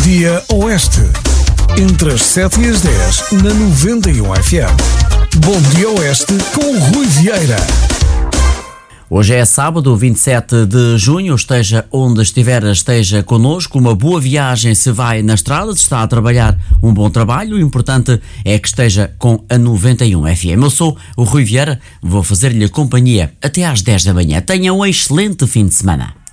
Dia Oeste. Entre as 7 e as 10 na 91 FM. Bom Dia Oeste com Rui Vieira. Hoje é sábado, 27 de junho, esteja onde estiver, esteja connosco, uma boa viagem se vai na estrada, se está a trabalhar, um bom trabalho, o importante é que esteja com a 91 FM. Eu sou o Rui Vieira, vou fazer-lhe companhia até às 10 da manhã. Tenha um excelente fim de semana.